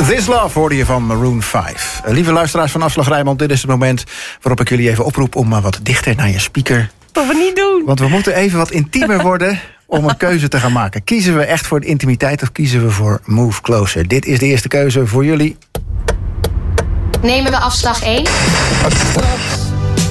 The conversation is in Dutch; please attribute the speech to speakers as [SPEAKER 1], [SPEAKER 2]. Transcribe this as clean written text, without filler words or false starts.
[SPEAKER 1] This Love hoorde je van Maroon 5. Lieve luisteraars van Afslag Rijnmond, dit is het moment waarop ik jullie even oproep om maar wat dichter naar je speaker.
[SPEAKER 2] Wat we niet doen.
[SPEAKER 1] Want we moeten even wat intiemer worden om een keuze te gaan maken. Kiezen we echt voor de intimiteit of kiezen we voor Move Closer? Dit is de eerste keuze voor jullie.
[SPEAKER 3] Nemen we afslag 1?